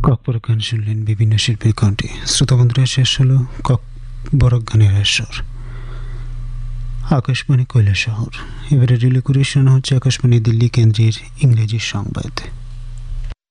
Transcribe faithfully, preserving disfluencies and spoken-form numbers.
ককবরক গান শুনলেন বিভিন্ন শিল্পীর কণ্ঠে। শ্রোতা বন্ধুরা, শেষ হলো ককবরক গানের আসর। আকাশবাণী কৈলাসহর। এবারে রিলে করে শোনা হচ্ছে আকাশবাণী দিল্লি কেন্দ্রের ইংরেজি সংবাদ।